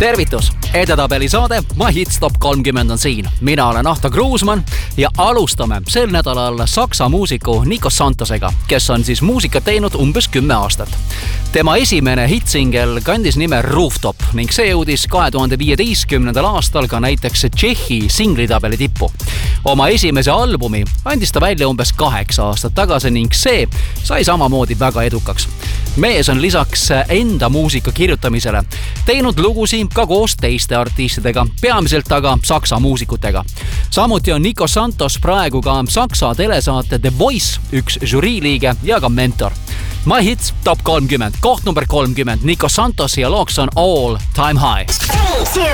Tervitus! Edetabeli saade My Hits Top 30 on siin. Mina olen Ahto Kruusmann ja alustame sel nädalal saksa muusiku Nico Santosega, kes on siis muusikat teinud umbes 10 aastat. Tema esimene hitsingel kandis nime Rooftop ning see jõudis 2015. aastal ka näiteks Tšehhi singlitabeli tippu. Oma esimese albumi andis ta välja umbes 8 aastat tagasi ning see sai samamoodi väga edukaks. Mees on lisaks enda muusika kirjutamisele teinud lugusi ka koos teiste artistidega, peamiselt aga saksa muusikutega. Samuti on Nico Santos praegu ka saksa telesaate The Voice üks žüriiliige ja ka mentor. My Hits Top 30, koht number 30, Nico Santos ja looks on All Time High.